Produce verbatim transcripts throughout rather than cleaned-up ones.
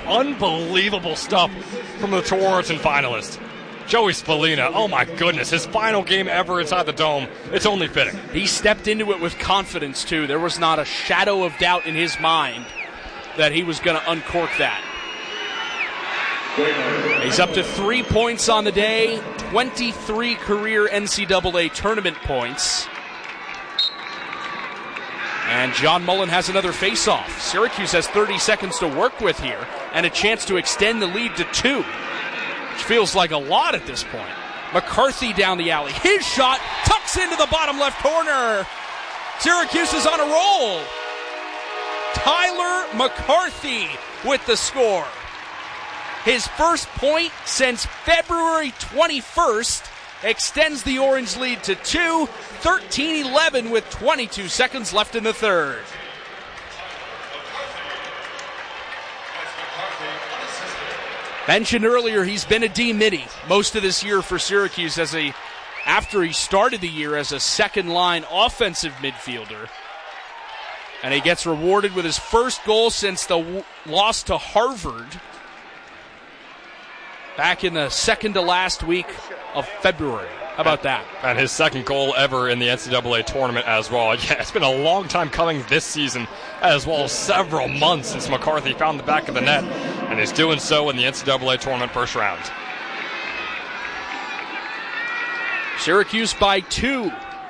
unbelievable stuff from the Tewaaraton finalist. Joey Spallina, oh my goodness, his final game ever inside the Dome. It's only fitting. He stepped into it with confidence, too. There was not a shadow of doubt in his mind that he was going to uncork that. He's up to three points on the day, twenty-three career N C double A tournament points. And John Mullen has another face-off. Syracuse has thirty seconds to work with here and a chance to extend the lead to two, which feels like a lot at this point. McCarthy down the alley. His shot tucks into the bottom left corner. Syracuse is on a roll. Tyler McCarthy with the score. His first point since February twenty-first extends the Orange lead to two, thirteen eleven with twenty-two seconds left in the third. Mentioned earlier, he's been a D-midi most of this year for Syracuse as a, after he started the year as a second-line offensive midfielder. And he gets rewarded with his first goal since the w- loss to Harvard back in the second to last week of February. How about that? And his second goal ever in the N C double A tournament as well. Yeah, it's been a long time coming this season, as well as several months since McCarthy found the back of the net, and is doing so in the N C double A tournament first round. Syracuse by two.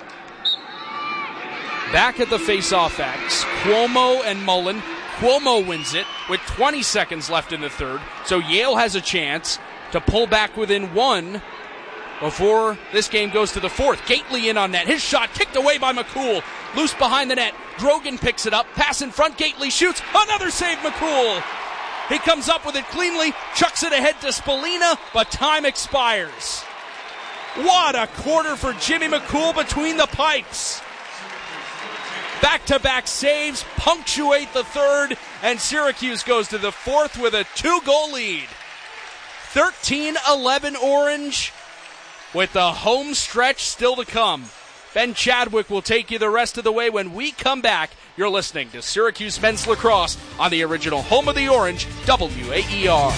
Back at the face-off X, Cuomo and Mullen. Cuomo wins it with twenty seconds left in the third, so Yale has a chance to pull back within one before this game goes to the fourth. Gately in on net. His shot kicked away by McCool. Loose behind the net. Drogan picks it up. Pass in front. Gately shoots. Another save, McCool. He comes up with it cleanly. Chucks it ahead to Spallina, but time expires. What a quarter for Jimmy McCool between the pipes. Back-to-back saves punctuate the third, and Syracuse goes to the fourth with a two-goal lead. thirteen eleven Orange, with the home stretch still to come. Ben Chadwick will take you the rest of the way when we come back. You're listening to Syracuse Men's Lacrosse on the original home of the Orange, W A E R.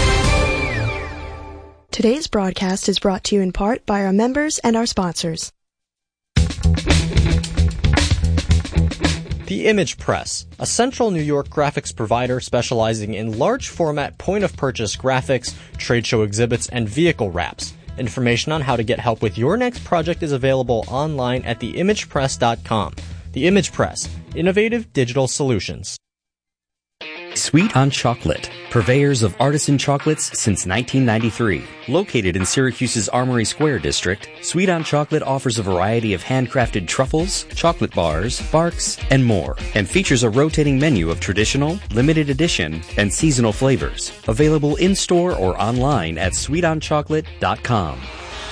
Today's broadcast is brought to you in part by our members and our sponsors. The Image Press, a central New York graphics provider specializing in large format point-of-purchase graphics, trade show exhibits, and vehicle wraps. Information on how to get help with your next project is available online at the image press dot com. The Image Press, innovative digital solutions. Sweet on Chocolate, purveyors of artisan chocolates since nineteen ninety-three. Located in Syracuse's Armory Square district, Sweet on Chocolate offers a variety of handcrafted truffles, chocolate bars, barks, and more, and features a rotating menu of traditional, limited edition, and seasonal flavors. Available in-store or online at sweet on chocolate dot com.